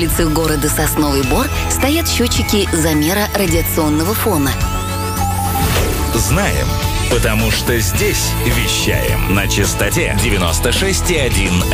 На улице города Сосновый Бор стоят счетчики замера радиационного фона. Знаем, потому что здесь вещаем на частоте 96,1